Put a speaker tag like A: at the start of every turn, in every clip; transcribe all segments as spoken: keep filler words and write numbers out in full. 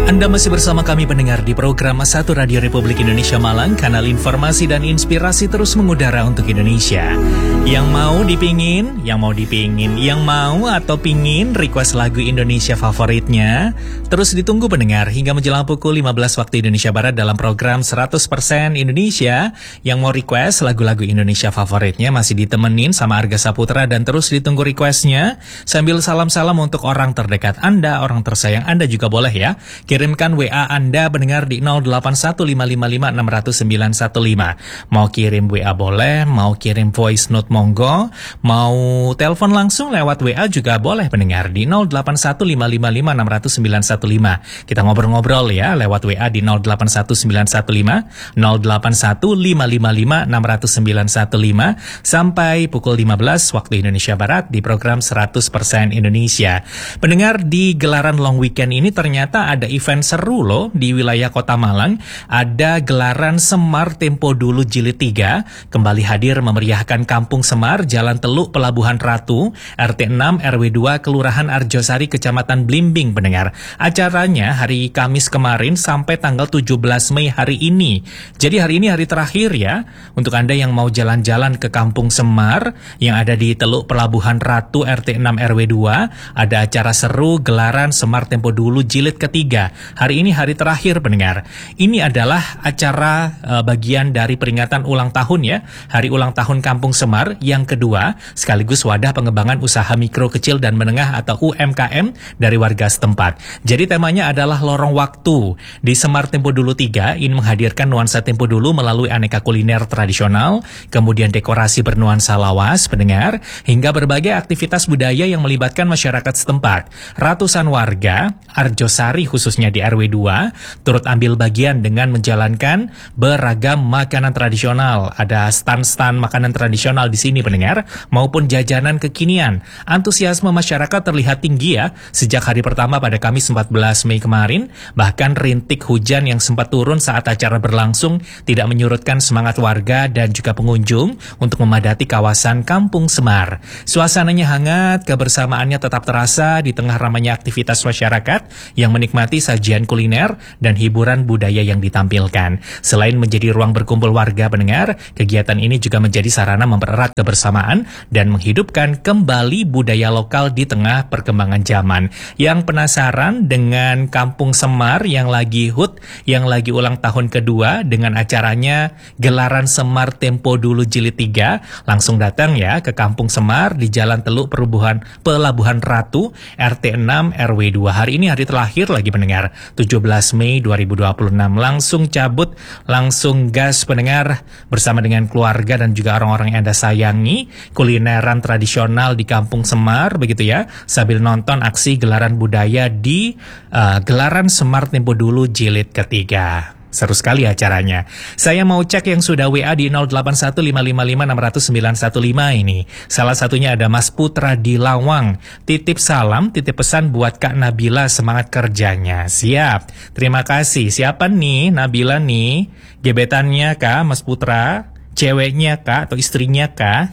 A: Anda masih bersama kami pendengar di program satu Radio Republik Indonesia Malang, kanal informasi dan inspirasi terus mengudara untuk Indonesia. Yang mau dipingin, yang mau dipingin, yang mau atau pingin request lagu Indonesia favoritnya, terus ditunggu pendengar hingga menjelang pukul lima belas waktu Indonesia Barat dalam program seratus persen Indonesia. Yang mau request lagu-lagu Indonesia favoritnya masih ditemenin sama Arga Saputra dan terus ditunggu requestnya. Sambil salam-salam untuk orang terdekat Anda, orang tersayang Anda juga boleh ya. Kirimkan W A Anda pendengar di nol delapan satu lima lima lima enam nol sembilan satu lima. Mau kirim W A boleh, mau kirim voice note monggo, mau telepon langsung lewat W A juga boleh pendengar di nol delapan satu lima lima lima enam nol sembilan satu lima. Kita ngobrol-ngobrol ya lewat W A di nol delapan satu sembilan satu lima nol delapan satu lima lima lima enam nol sembilan satu lima sampai pukul lima belas waktu Indonesia Barat di program seratus persen Indonesia. Pendengar, di gelaran long weekend ini ternyata ada event seru loh di wilayah Kota Malang. Ada gelaran Semar Tempo Dulu Jilid tiga kembali hadir memeriahkan Kampung Semar, Jalan Teluk, Pelabuhan Ratu, R T enam R W dua, Kelurahan Arjosari, Kecamatan Blimbing pendengar. Acaranya hari Kamis kemarin sampai tanggal tujuh belas Mei hari ini. Jadi hari ini hari terakhir ya untuk Anda yang mau jalan-jalan ke Kampung Semar yang ada di Teluk Pelabuhan Ratu R T enam R W dua. Ada acara seru gelaran Semar Tempo Dulu Jilid ketiga. Hari ini hari terakhir pendengar. Ini adalah acara uh, bagian dari peringatan ulang tahun ya, hari ulang tahun Kampung Semar yang kedua, sekaligus wadah pengembangan usaha mikro, kecil dan menengah atau U M K M dari warga setempat. Jadi temanya adalah lorong waktu. Di Semar Tempo Dulu tiga ini menghadirkan nuansa Tempo Dulu melalui aneka kuliner tradisional, kemudian dekorasi bernuansa lawas pendengar, hingga berbagai aktivitas budaya yang melibatkan masyarakat setempat. Ratusan warga Arjosari khususnya di R W dua turut ambil bagian dengan menjalankan beragam makanan tradisional. Ada stand-stand makanan tradisional di sini pendengar maupun jajanan kekinian. Antusiasme masyarakat terlihat tinggi ya sejak hari pertama pada Kamis empat belas Mei kemarin. Bahkan rintik hujan yang sempat turun saat acara berlangsung tidak menyurutkan semangat warga dan juga pengunjung untuk memadati kawasan Kampung Semar. Suasananya hangat, kebersamaannya tetap terasa di tengah ramainya aktivitas masyarakat yang menikmati sajian kuliner dan hiburan budaya yang ditampilkan. Selain menjadi ruang berkumpul warga pendengar, kegiatan ini juga menjadi sarana mempererat kebersamaan dan menghidupkan kembali budaya lokal di tengah perkembangan zaman. Yang penasaran dengan Kampung Semar yang lagi hut, yang lagi ulang tahun kedua dengan acaranya Gelaran Semar Tempo Dulu Jilid tiga, langsung datang ya ke Kampung Semar di Jalan Teluk Pelabuhan Pelabuhan Ratu R T enam R W dua. Hari ini hari terakhir lagi pendengar, tujuh belas Mei dua ribu dua puluh enam. Langsung cabut, langsung gas pendengar bersama dengan keluarga dan juga orang-orang yang Anda sayangi. Kulineran tradisional di Kampung Semar begitu ya, sambil nonton aksi gelaran budaya di uh, Gelaran Semar Tempo Dulu Jilid ketiga. Seru sekali acaranya. Saya mau cek yang sudah W A di nol delapan satu lima lima lima enam nol sembilan satu lima ini. Salah satunya ada Mas Putra di Lawang. Titip salam, titip pesan buat Kak Nabila, semangat kerjanya. Siap. Terima kasih. Siapa nih Nabila nih? Gebetannya Kak Mas Putra? Ceweknya Kak atau istrinya Kak?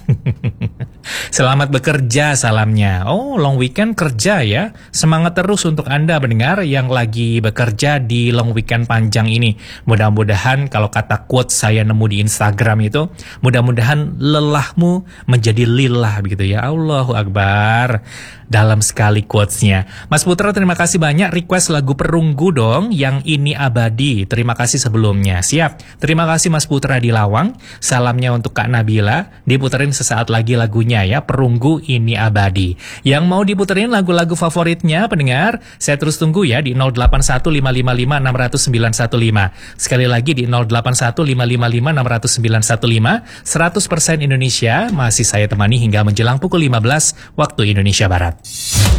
A: Selamat bekerja salamnya. Oh, long weekend kerja ya. Semangat terus untuk Anda pendengar yang lagi bekerja di long weekend panjang ini. Mudah-mudahan kalau kata quote saya nemu di Instagram itu, mudah-mudahan lelahmu menjadi lillah begitu ya. Allahu Akbar. Dalam sekali quotesnya. Mas Putra, terima kasih banyak. Request lagu Perunggu dong, yang ini abadi. Terima kasih sebelumnya. Siap. Terima kasih Mas Putra di Lawang. Salamnya untuk Kak Nabila. Diputerin sesaat lagi lagunya ya, Perunggu Ini Abadi. Yang mau diputerin lagu-lagu favoritnya pendengar, saya terus tunggu ya di nol delapan satu lima lima lima enam nol sembilan satu lima. Sekali lagi di nol delapan satu lima lima lima enam nol sembilan satu lima. seratus persen Indonesia masih saya temani hingga menjelang pukul lima belas waktu Indonesia Barat.